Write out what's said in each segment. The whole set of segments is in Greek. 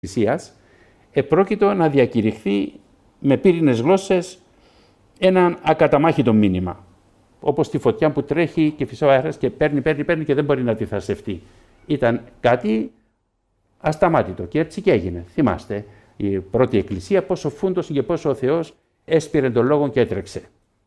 Εκκλησίας, επρόκειτο να διακηρυχθεί με πύρινες γλώσσες ένα ακαταμάχητο μήνυμα. Όπως τη φωτιά που τρέχει και φυσάει ο αέρας και παίρνει και δεν μπορεί να αντιθασευτεί. Ήταν κάτι ασταμάτητο και έτσι και έγινε. Θυμάστε, η πρώτη εκκλησία πόσο φούντωσε και πόσο ο Θεός έσπηρε τον λόγο και έτρεξε.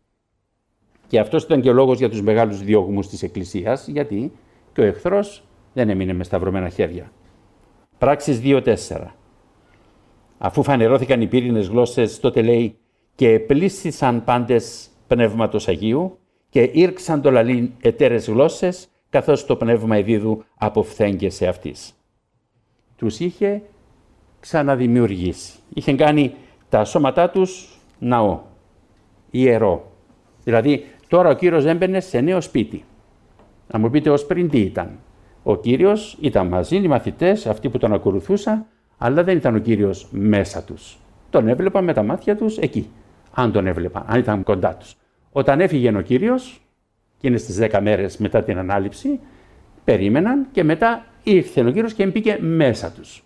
Και αυτός ήταν και ο λόγος για τους μεγάλους διώγμους της εκκλησίας, γιατί και ο εχθρός δεν έμεινε με σταυρωμένα χέρια. Πράξεις 2:4. Αφού φανερώθηκαν οι πύρινες γλώσσες, τότε λέει «Και επλήσθησαν πάντες Πνεύματος Αγίου και ήρξαν το λαλήν εταίρες γλώσσες, καθώς το Πνεύμα Εδίδου αποφθέγγε αυτής». Τους είχε ξαναδημιουργήσει. Είχε κάνει τα σώματά τους ναό, ιερό. Δηλαδή, τώρα ο Κύριος έμπαινε σε νέο σπίτι. Να μου πείτε ως πριν τι ήταν. Ο Κύριος ήταν μαζί, οι μαθητές, αυτοί που τον ακολουθούσαν, αλλά δεν ήταν ο Κύριος μέσα τους. Τον έβλεπαν με τα μάτια τους εκεί, αν τον έβλεπαν, αν ήταν κοντά τους. Όταν έφυγε ο Κύριος, εκείνες τις 10 μέρες μετά την Ανάληψη, περίμεναν και μετά ήρθε ο Κύριος και μπήκε μέσα τους.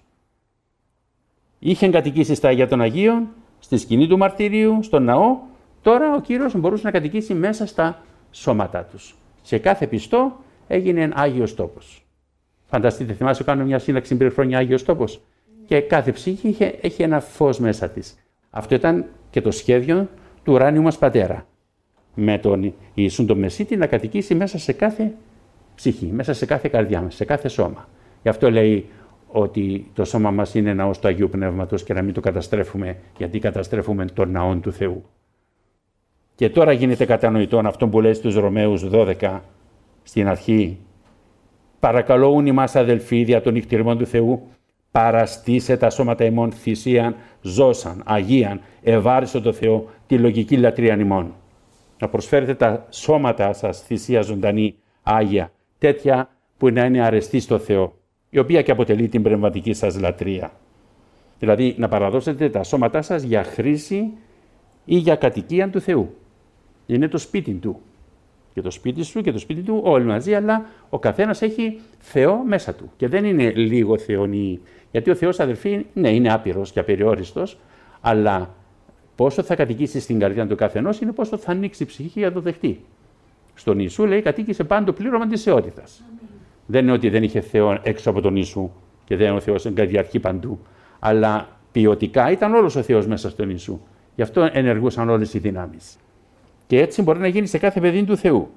Είχε κατοικήσει στα Αγία των Αγίων, στη σκηνή του μαρτυρίου, στον ναό. Τώρα ο Κύριος μπορούσε να κατοικήσει μέσα στα σώματά τους. Σε κάθε πιστό έγινε Άγιος Τόπος. Φανταστείτε, θυμάσαι, κάνω μια σύνταξη πριν χρόνια Άγιος Τόπος. Και κάθε ψυχή έχει ένα φως μέσα της. Αυτό ήταν και το σχέδιο του ουράνιου μας Πατέρα. Με τον Ιησούν τον Μεσίτη να κατοικήσει μέσα σε κάθε ψυχή, μέσα σε κάθε καρδιά μας, σε κάθε σώμα. Γι' αυτό λέει ότι το σώμα μας είναι ναός του Αγίου Πνεύματος και να μην το καταστρέφουμε, γιατί καταστρέφουμε τον ναό του Θεού. Και τώρα γίνεται κατανοητό αυτό που λέει στους Ρωμαίους 12 στην αρχή. «Παρακαλώ ούν ημάς αδελφοί δια των νυχτηριμών του Θεού, παραστήσε τα σώματα ημών θυσίαν, ζώσαν, αγίαν, ευάριστο το Θεό, τη λογική λατρείαν ημών». Να προσφέρετε τα σώματα σας θυσία ζωντανή, άγια, τέτοια που να είναι αρεστή στο Θεό, η οποία και αποτελεί την πνευματική σας λατρεία. Δηλαδή να παραδώσετε τα σώματά σας για χρήση ή για κατοικία του Θεού. Είναι το σπίτι του. Και το σπίτι σου και το σπίτι του όλοι μαζί, αλλά ο καθένας έχει Θεό μέσα του. Και δεν είναι λίγο θεονοί. Γιατί ο Θεός, αδελφοί, ναι, είναι άπειρος και απεριόριστος, αλλά πόσο θα κατοικήσει στην καρδιά του καθενός είναι πόσο θα ανοίξει η ψυχή για να το δεχτεί. Στον Ιησού λέει κατοίκησε πάντο πλήρωμα της θεότητας. Δεν είναι ότι δεν είχε Θεό έξω από τον Ιησού και δεν είναι ο Θεός εγκαδιαρχεί παντού, αλλά ποιοτικά ήταν όλος ο Θεός μέσα στον Ιησού. Γι' αυτό ενεργούσαν όλες οι δυνάμεις. Και έτσι μπορεί να γίνει σε κάθε παιδί του Θεού.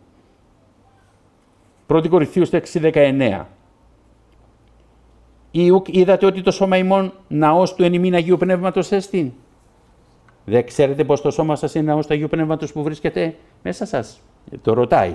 1 Κορινθίους 6:19. Είδατε ότι το σώμα ημών ναός του εν ημίν Αγίου Πνεύματος έστιν. Δεν ξέρετε πως το σώμα σας είναι ναός του Αγίου Πνεύματος που βρίσκεται μέσα σας. Το ρωτάει.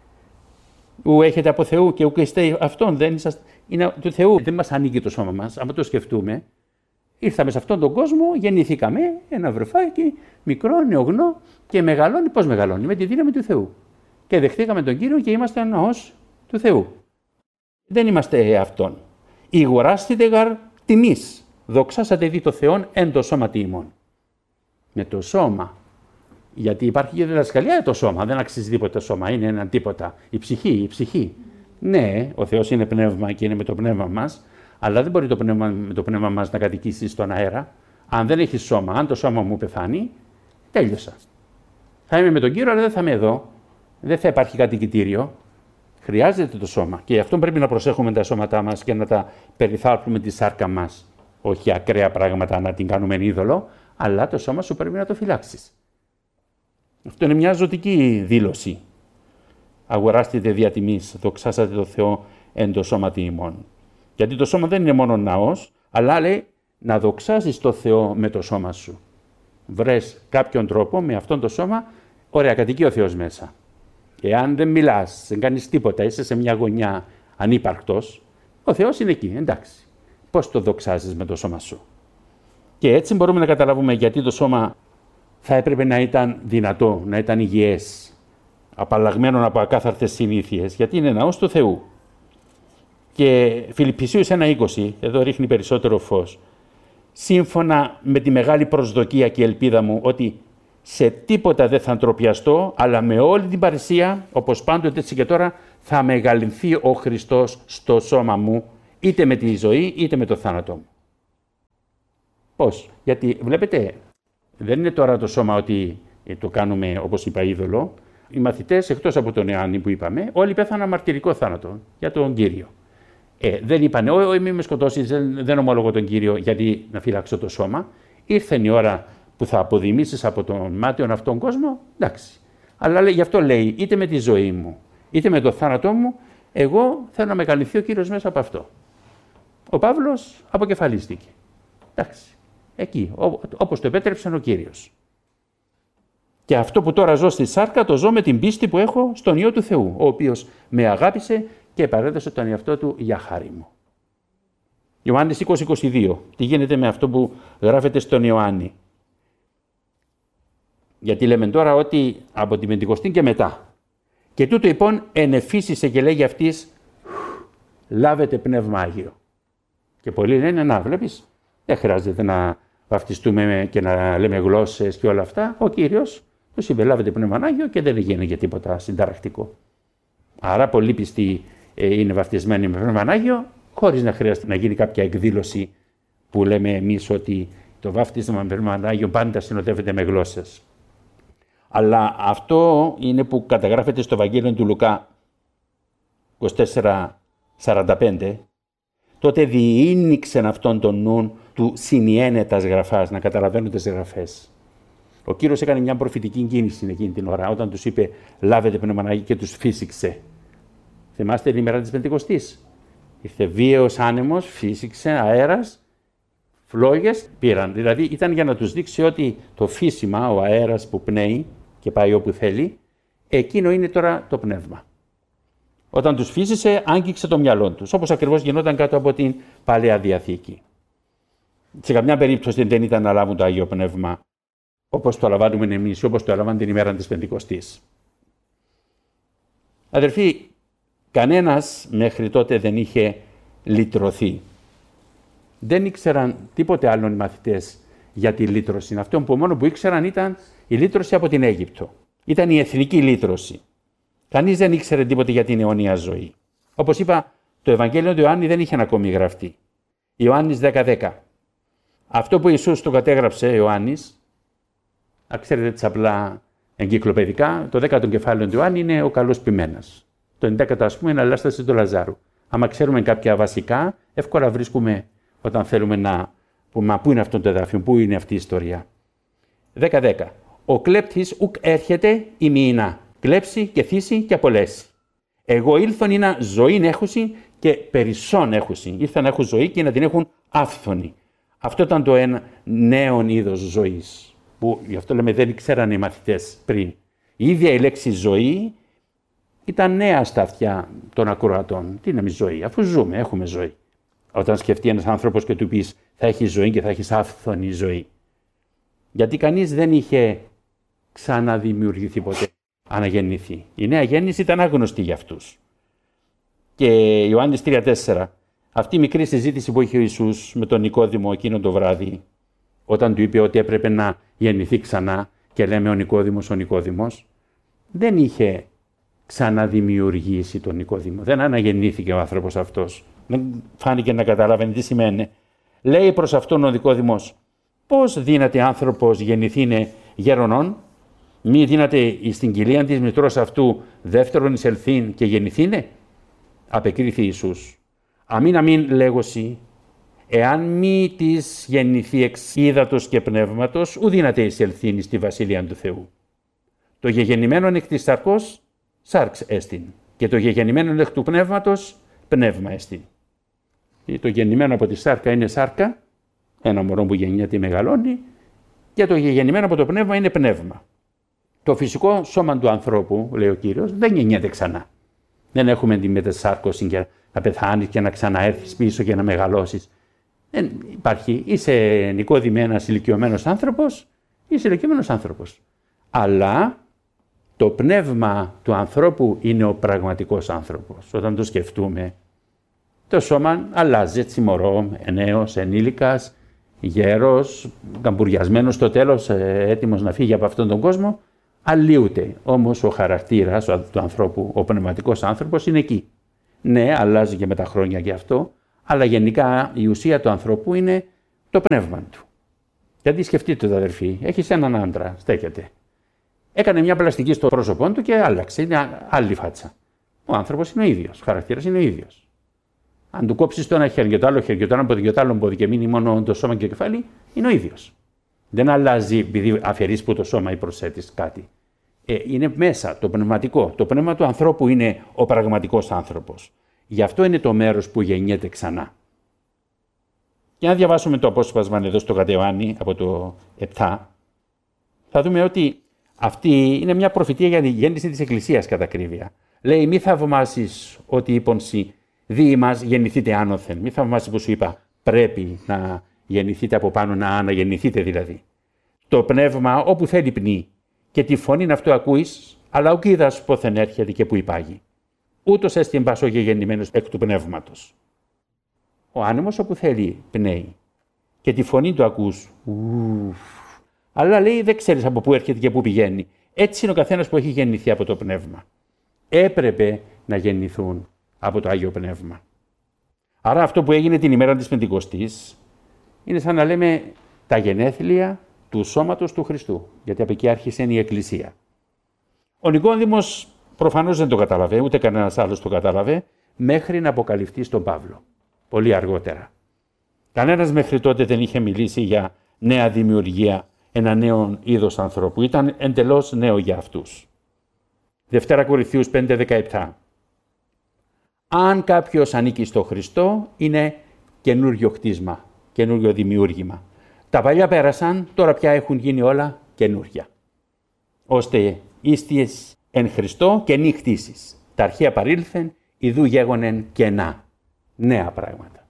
Ου έχετε από Θεού και ου είστε αυτόν, δεν είσαστε, είναι του Θεού. Δεν μας ανήκει το σώμα μας, άμα το σκεφτούμε. Ήρθαμε σε αυτόν τον κόσμο, γεννηθήκαμε, ένα βρεφάκι, μικρό, νεογνώ και μεγαλώνει. Πώς μεγαλώνει? Με τη δύναμη του Θεού. Και δεχτήκαμε τον Κύριο και είμαστε ναός του Θεού. Δεν είμαστε αυτόν. Ηγοράστητε γαρ τιμής. Δοξάσατε δι το Θεόν εν το σώματι ημών. Με το σώμα. Γιατί υπάρχει και διδασκαλία για το σώμα. Δεν αξίζει τίποτα σώμα. Είναι ένα τίποτα. Η ψυχή. Ναι, ο Θεός είναι πνεύμα και είναι με το πνεύμα μας. Αλλά δεν μπορεί το πνεύμα, με το πνεύμα μας να κατοικήσει στον αέρα. Αν δεν έχει σώμα, αν το σώμα μου πεθάνει, τέλειωσα. Θα είμαι με τον Κύριο, αλλά δεν θα είμαι εδώ. Δεν θα υπάρχει κατοικητήριο. Χρειάζεται το σώμα. Και γι' αυτό πρέπει να προσέχουμε τα σώματά μας και να τα περιθάλπουμε τη σάρκα μας. Όχι ακραία πράγματα να την κάνουμε είδωλο, αλλά το σώμα σου πρέπει να το φυλάξεις. Αυτό είναι μια ζωτική δήλωση. Αγοράστητε δια τιμής, δοξάσατε το Θεό εν το σώματι ημών. Γιατί το σώμα δεν είναι μόνο ναός, αλλά λέει να δοξάσεις το Θεό με το σώμα σου. Βρες κάποιον τρόπο με αυτόν το σώμα, ωραία, κατοικεί ο Θεός μέσα. Εάν δεν μιλάς, δεν κάνεις τίποτα, είσαι σε μια γωνιά ανύπαρκτος, ο Θεός είναι εκεί, εντάξει. Πώς το δοξάζεις με το σώμα σου? Και έτσι μπορούμε να καταλάβουμε γιατί το σώμα θα έπρεπε να ήταν δυνατό, να ήταν υγιές, απαλλαγμένο από ακάθαρτες συνήθειες, γιατί είναι ναός του Θεού. Και Φιλιππισίους 1:20, εδώ ρίχνει περισσότερο φως. Σύμφωνα με τη μεγάλη προσδοκία και ελπίδα μου ότι σε τίποτα δεν θα ντροπιαστώ, αλλά με όλη την παρησία, όπως πάντοτε έτσι και τώρα, θα μεγαλυνθεί ο Χριστός στο σώμα μου, είτε με τη ζωή είτε με το θάνατό μου. Πώς? Γιατί βλέπετε, δεν είναι τώρα το σώμα ότι το κάνουμε όπως είπα είδωλο. Οι μαθητές, εκτός από τον Ιωάννη που είπαμε, όλοι πέθαναν μαρτυρικό θάνατο για τον Κύριο. Δεν είπανε, μη με σκοτώσεις, δεν ομολογώ τον Κύριο γιατί να φυλάξω το σώμα. Ήρθε η ώρα που θα αποδημήσεις από τον μάταιον αυτόν κόσμο, εντάξει. Αλλά γι' αυτό λέει, είτε με τη ζωή μου, είτε με το θάνατό μου, εγώ θέλω να μεγαλυνθεί ο Κύριος μέσα από αυτό. Ο Παύλος αποκεφαλίστηκε. Εντάξει. Εκεί, όπως το επέτρεψε ο Κύριος. Και αυτό που τώρα ζω στη σάρκα, το ζω με την πίστη που έχω στον Υιό του Θεού, ο οποίος με αγάπησε και παρέδωσε τον εαυτό του για χάρη μου. Ιωάννης 20-22. Τι γίνεται με αυτό που γράφεται στον Ιωάννη? Γιατί λέμε τώρα ότι από την Πεντηκοστή και μετά. Και τούτο λοιπόν ενεφύσισε και λέγει αυτής, λάβετε Πνεύμα Άγιο. Και πολλοί λένε, να βλέπεις, δεν χρειάζεται να βαφτιστούμε και να λέμε γλώσσες και όλα αυτά. Ο Κύριος τους είπε, λάβετε Πνεύμα Άγιο και δεν γίνει για τίποτα συνταρακτικό. Άρα πολλοί πιστοί είναι βαφτισμένοι με Πνεύμα Άγιο, χωρίς να χρειάζεται να γίνει κάποια εκδήλωση που λέμε εμείς ότι το βάφτισμα με Πνεύμα Άγιο πάντα συνοδεύεται με γλώσσες. Αλλά αυτό είναι που καταγράφεται στο Ευαγγέλιο του Λουκά 24:45. Τότε διήνυξεν αυτόν τον νουν του συνιένετας γραφάς, να καταλαβαίνουν τις γραφές. Ο Κύριος έκανε μια προφητική κίνηση εκείνη την ώρα, όταν τους είπε λάβετε Πνεύμα Άγιο και τους φύσηξε. Θυμάστε την ημέρα της Πεντηκοστής? Ήρθε βίαιος άνεμος, φύσηξε, αέρας, φλόγες πήραν. Δηλαδή ήταν για να τους δείξει ότι το φύσιμα, ο αέρας που πνέει και πάει όπου θέλει, εκείνο είναι τώρα το πνεύμα. Όταν τους φύσησε, άγγιξε το μυαλό τους, όπως ακριβώς γινόταν κάτω από την Παλαιά Διαθήκη. Σε καμιά περίπτωση δεν ήταν να λάβουν το Άγιο Πνεύμα όπως το λαμβάνουμε εμείς, όπως το έλαβαν την ημέρα της Πεντηκοστής. Αδερφοί, κανένας μέχρι τότε δεν είχε λυτρωθεί. Δεν ήξεραν τίποτε άλλο οι μαθητές για τη λύτρωση. Αυτό που μόνο που ήξεραν ήταν η λύτρωση από την Αίγυπτο. Ήταν η εθνική λύτρωση. Κανείς δεν ήξερε τίποτε για την αιώνια ζωή. Όπως είπα, το Ευαγγέλιο του Ιωάννη δεν είχε ακόμη γραφτεί. Ιωάννης 10:10. Αυτό που Ιησούς το κατέγραψε, Ιωάννης, ξέρετε έτσι απλά εγκυκλοπαιδικά, το 10ο κεφάλαιο του Ιωάννη είναι ο καλός ποιμένας. Το 11ο ας πούμε είναι Ανάσταση του Λαζάρου. Άμα ξέρουμε κάποια βασικά, εύκολα βρίσκουμε όταν θέλουμε να πούμε πού είναι αυτό το εδάφιο, πού είναι αυτή η ιστορία. 10:10. Ο κλέπτης ουκ έρχεται ημίνα, κλέψει και θύσει και απολέσει. Εγώ ήλθον είναι ζωήν έχουσι και περισσόν έχουσι. Ήρθαν να έχουν ζωή και να την έχουν άφθονη. Αυτό ήταν το ένα νέο είδος ζωής, που γι' αυτό λέμε δεν ξέρανε οι μαθητές πριν. Η ίδια η λέξη ζωή ήταν νέα στα αυτιά των ακροατών. Τι είναι ζωή, αφού ζούμε, έχουμε ζωή. Όταν σκεφτεί ένας άνθρωπος και του πεις θα έχει ζωή και θα έχεις άφθονη ζωή. Γιατί κανείς δεν είχε ξαναδημιουργηθεί ποτέ, αναγεννηθεί. Η νέα γέννηση ήταν άγνωστη για αυτούς. Και Ιωάννης 3:4, αυτή η μικρή συζήτηση που είχε ο Ιησούς με τον Νικόδημο εκείνο το βράδυ, όταν του είπε ότι έπρεπε να γεννηθεί ξανά και λέμε ο Νικόδημος, δεν είχε ξαναδημιουργήσει τον Νικόδημο. Δεν αναγεννήθηκε ο άνθρωπος αυτός. Δεν φάνηκε να καταλάβαινε τι σημαίνει. Λέει προς αυτόν ο Νικόδημος, πώς δύναται άνθρωπος γεννηθήνε γερονών, μη δύναται στην κοιλία της μητρός αυτού δεύτερον εισελθήν και γεννηθήνε. Απεκρίθη Ιησούς. Αμήν λέγωση, εάν μη της γεννηθεί εξ ύδατος και πνεύματος, ου δύναται εισελθήν στη βασιλεία του Θεού. Το γεγεννημένον εκ της σαρκός, σάρξ έστιν, και το γεγεννημένον εκ του πνεύματος, πνεύμα έστιν. Το γεννημένο από τη σάρκα είναι σάρκα, ένα μωρό που γεννιέται μεγαλώνει, και το γεννημένο από το πνεύμα είναι πνεύμα. Το φυσικό σώμα του ανθρώπου, λέει ο Κύριος, δεν γεννιέται ξανά. Δεν έχουμε τη μετασάρκωση και να πεθάνεις και να ξαναέρθεις πίσω και να μεγαλώσεις. Δεν υπάρχει. Είσαι Νικόδημε ένας ηλικιωμένος άνθρωπος, είσαι ηλικιωμένος άνθρωπος. Αλλά το πνεύμα του ανθρώπου είναι ο πραγματικός άνθρωπος. Όταν το σκεφτούμε, το σώμα αλλάζει έτσι μωρό, νέος, ενήλικας, γέρος, καμπουριασμένος στο τέλος, έτοιμος να φύγει από αυτόν τον κόσμο, αλλοιούται. Όμως ο χαρακτήρας του ανθρώπου, ο πνευματικός άνθρωπος είναι εκεί. Ναι, αλλάζει και με τα χρόνια και αυτό, αλλά γενικά η ουσία του ανθρώπου είναι το πνεύμα του. Γιατί σκεφτείτε το αδερφοί, έχει έναν άντρα, στέκεται. Έκανε μια πλαστική στο πρόσωπό του και άλλαξε, είναι άλλη φάτσα. Ο άνθρωπος είναι ο ίδιος, ο χαρακτήρας είναι ο ίδιος. Αν του κόψεις το ένα χέρι και το άλλο χέρι και το ένα πόδι και το άλλο πόδι και μείνει μόνο το σώμα και το κεφάλι, είναι ο ίδιος. Δεν αλλάζει επειδή αφαιρείς που το σώμα ή προσθέτεις κάτι. Είναι μέσα το πνευματικό. Το πνεύμα του ανθρώπου είναι ο πραγματικός άνθρωπος. Γι' αυτό είναι το μέρος που γεννιέται ξανά. Και αν διαβάσουμε το απόσπασμα εδώ στο Κατεβάνι από το 7, θα δούμε ότι αυτή είναι μια προφητεία για τη γέννηση της Εκκλησίας κατά ακρίβεια. Λέει, μη θαυμάσεις ότι είπον σοι, δι' μας γεννηθείτε άνωθεν. Μη θαυμάσεις που σου είπα, πρέπει να γεννηθείτε από πάνω, να αναγεννηθείτε δηλαδή. Το πνεύμα όπου θέλει πνί και τη φωνή να αυτό ακούεις, αλλά ουκ είδας πόθεν έρχεται και που υπάγει. Ούτως έστιν πασό γεννημένος εκ του πνεύματος. Ο άνεμος όπου θέλει πνέει και τη φωνή του ακούς. Αλλά λέει δεν ξέρεις από πού έρχεται και πού πηγαίνει. Έτσι είναι ο καθένας που έχει γεννηθεί από το πνεύμα. Έπρεπε να γεννηθούν από το Άγιο Πνεύμα. Άρα αυτό που έγινε την ημέρα της Πεντηκοστής είναι σαν να λέμε τα γενέθλια του σώματος του Χριστού. Γιατί από εκεί άρχισε η Εκκλησία. Ο Νικόδημος προφανώς δεν το κατάλαβε, ούτε κανένας άλλος το κατάλαβε, μέχρι να αποκαλυφθεί στον Παύλο. Πολύ αργότερα. Κανένας μέχρι τότε δεν είχε μιλήσει για νέα δημιουργία, ένα νέο είδος ανθρώπου. Ήταν εντελώς νέο για αυτούς. Δευτέρα Κορινθίους 5:17. Αν κάποιος ανήκει στο Χριστό, είναι καινούριο χτίσμα, καινούριο δημιούργημα. Τα παλιά πέρασαν, τώρα πια έχουν γίνει όλα καινούρια. Ώστε ίστιες εν Χριστώ καινή χτίσεις. Τα αρχαία παρήλθεν, ιδού γέγονεν κενά. Νέα πράγματα.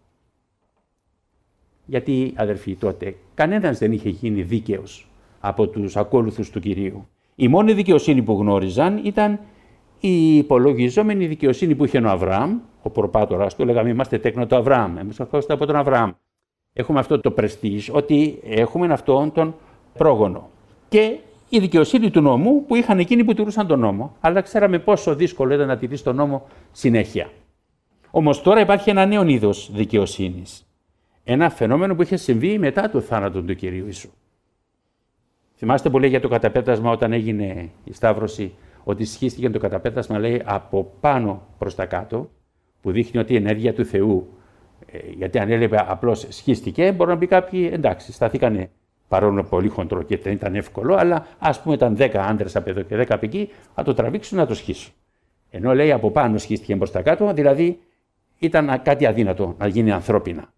Γιατί, αδερφοί, τότε κανένας δεν είχε γίνει δίκαιος από τους ακόλουθους του Κυρίου. Η μόνη δικαιοσύνη που γνώριζαν ήταν η υπολογιζόμενη δικαιοσύνη που είχε ο Αβραάμ, ο προπάτορας του, λέγαμε είμαστε τέκνο του Αβραάμ, εμείς ερχόμαστε από τον Αβραάμ. Έχουμε αυτό το πρεστίζ, ότι έχουμε αυτόν τον πρόγονο. Και η δικαιοσύνη του νόμου που είχαν εκείνοι που τηρούσαν τον νόμο, αλλά ξέραμε πόσο δύσκολο ήταν να τηρείς τον νόμο συνέχεια. Όμως τώρα υπάρχει ένα νέο είδος δικαιοσύνης. Ένα φαινόμενο που είχε συμβεί μετά το θάνατο του Κυρίου Ιησού. Θυμάστε που λέει για το καταπέτασμα όταν έγινε η Σταύρωση, ότι σχίστηκε το καταπέτασμα, λέει, από πάνω προς τα κάτω, που δείχνει ότι η ενέργεια του Θεού, γιατί αν έλεγε απλώς σχίστηκε, μπορεί να πει κάποιοι, εντάξει, σταθήκανε παρόλο πολύ χοντρό και δεν ήταν εύκολο, αλλά ας πούμε ήταν 10 άντρες από εδώ και 10 από εκεί, να το τραβήξουν να το σχίσουν. Ενώ λέει από πάνω σχίστηκε προς τα κάτω, δηλαδή ήταν κάτι αδύνατο να γίνει ανθρώπινα.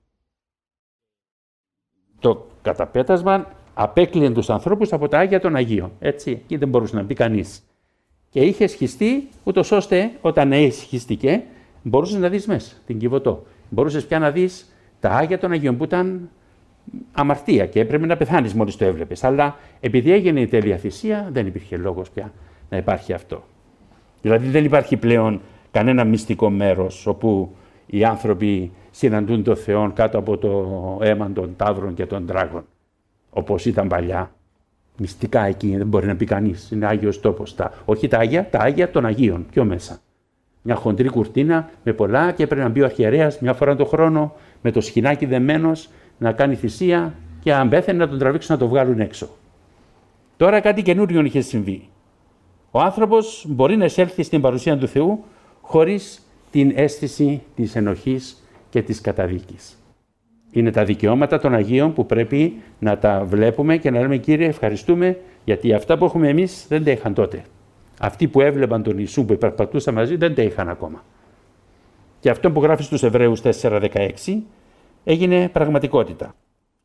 Το καταπέτασμα απέκλειε τους ανθρώπους από τα Άγια των Αγίων. Έτσι, εκεί δεν μπορούσε να μπει κανείς. Και είχε σχιστεί, ούτως ώστε όταν σχίστηκε, μπορούσες να δεις μέσα την Κιβωτό. Μπορούσες πια να δεις τα Άγια των Αγίων που ήταν αμαρτία και έπρεπε να πεθάνεις μόλις το έβλεπες. Αλλά επειδή έγινε η τέλεια θυσία, δεν υπήρχε λόγος πια να υπάρχει αυτό. Δηλαδή δεν υπάρχει πλέον κανένα μυστικό μέρος όπου οι άνθρωποι συναντούν τον Θεό κάτω από το αίμα των ταύρων και των τράγων. Όπως ήταν παλιά. Μυστικά εκεί δεν μπορεί να πει κανείς. Είναι Άγιος τόπος. Όχι τα Άγια των Αγίων. Πιο μέσα. Μια χοντρή κουρτίνα με πολλά και πρέπει να μπει ο αρχιερέας μια φορά το χρόνο με το σχοινάκι δεμένος να κάνει θυσία και αν πέθαινε να τον τραβήξουν να το βγάλουν έξω. Τώρα κάτι καινούριο είχε συμβεί. Ο άνθρωπος μπορεί να εισέλθει στην παρουσία του Θεού χωρίς την αίσθηση της ενοχής και της καταδίκης. Είναι τα δικαιώματα των Αγίων που πρέπει να τα βλέπουμε και να λέμε Κύριε ευχαριστούμε γιατί αυτά που έχουμε εμείς δεν τα είχαν τότε. Αυτοί που έβλεπαν τον Ιησού που περπατούσαν μαζί δεν τα είχαν ακόμα. Και αυτό που γράφει στους Εβραίους 4:16 έγινε πραγματικότητα.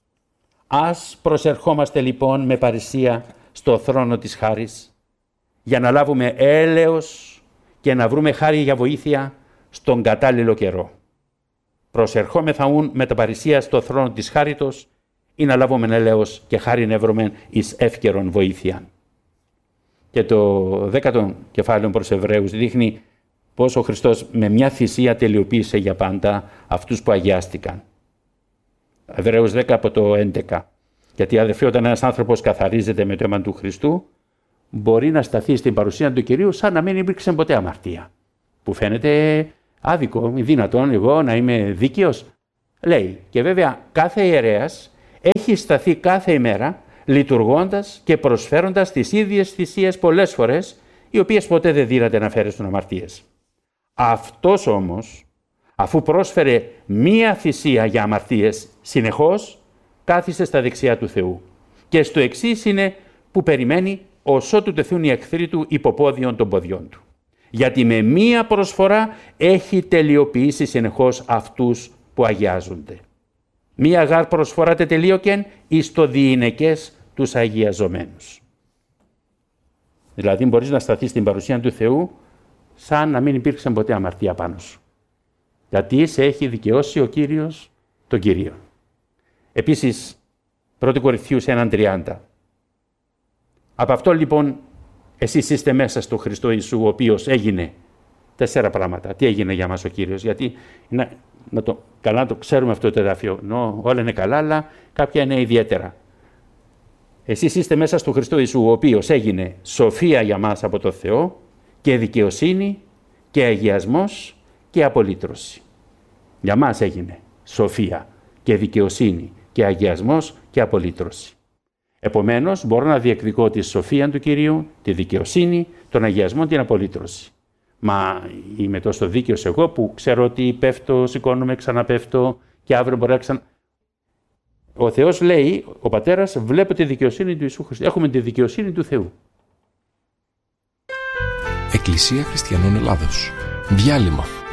Ας προσερχόμαστε λοιπόν με παρησία στο θρόνο της χάρης για να λάβουμε έλεος και να βρούμε χάρη για βοήθεια στον κατάλληλο καιρό. Προσερχόμεθα ούν με τα παρησία στο θρόνο της χάριτος ή να λάβουμε έλεος και χάριν εύρωμεν εις εύκαιρον βοήθειαν. Και το 10ο κεφάλαιο προς Εβραίους δείχνει πώς ο Χριστός με μια θυσία τελειοποίησε για πάντα αυτούς που αγιάστηκαν. Εβραίους 10 από το 11. Γιατί αδερφοί, όταν ένας άνθρωπος καθαρίζεται με το αίμα του Χριστού, μπορεί να σταθεί στην παρουσία του Κυρίου σαν να μην υπήρξε ποτέ αμαρτία. Που φαίνεται άδικο, μη δυνατόν εγώ να είμαι δίκαιος. Λέει, και βέβαια κάθε ιερέας έχει σταθεί κάθε ημέρα λειτουργώντας και προσφέροντας τις ίδιες θυσίες πολλές φορές, οι οποίες ποτέ δεν δύναται να φέρουν αμαρτίες. Αυτός όμως, αφού πρόσφερε μία θυσία για αμαρτίες συνεχώς, κάθισε στα δεξιά του Θεού. Και στο εξής είναι που περιμένει ως ότου τεθούν οι εχθροί του υποπόδιον των ποδιών του. Γιατί με μία προσφορά έχει τελειοποιήσει συνεχώς αυτούς που αγιάζονται. Μία γάρ προσφορά τετελείωκεν εις το διηνεκές τους αγιαζομένους. Δηλαδή μπορείς να σταθείς στην παρουσία του Θεού σαν να μην υπήρξε ποτέ αμαρτία πάνω σου. Γιατί σε έχει δικαιώσει ο Κύριος τον Κύριο. Επίσης, 1 Κορινθίους 1:30. Από αυτό λοιπόν εσείς είστε μέσα στο Χριστό Ιησού, ο οποίος έγινε 4 πράγματα. Τι έγινε για μας ο Κύριος? Γιατί καλά να το ξέρουμε αυτό το εδάφιο. Όλα είναι καλά, αλλά κάποια είναι ιδιαίτερα. Εσείς είστε μέσα στο Χριστό Ιησού, ο οποίος έγινε σοφία για μας από το Θεό και δικαιοσύνη και αγιασμός και απολύτρωση. Για μας έγινε σοφία και δικαιοσύνη και αγιασμός και απολύτρωση. Επομένως, μπορώ να διεκδικώ τη σοφία του Κυρίου, τη δικαιοσύνη, τον αγιασμό, την απολύτρωση. Μα είμαι τόσο δίκαιος εγώ που ξέρω ότι πέφτω, σηκώνομαι, ξαναπέφτω και αύριο μπορεί να Ο Θεός λέει, ο Πατέρας, βλέπω τη δικαιοσύνη του Ιησού Χριστού. Έχουμε τη δικαιοσύνη του Θεού. Εκκλησία Χριστιανών Ελλάδος. Διάλειμμα.